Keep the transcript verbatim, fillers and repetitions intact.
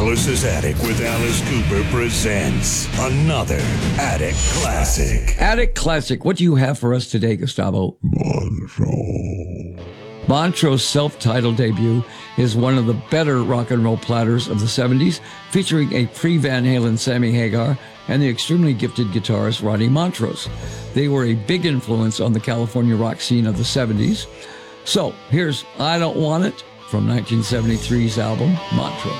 Alice's Attic with Alice Cooper presents another Attic Classic. Attic Classic. What do you have for us today, Gustavo? Montrose. Montrose's self-titled debut is one of the better rock and roll platters of the seventies, featuring a pre-Van Halen Sammy Hagar and the extremely gifted guitarist Ronnie Montrose. They were a big influence on the California rock scene of the seventies. So here's I Don't Want It from nineteen seventy-three's album, Montrose.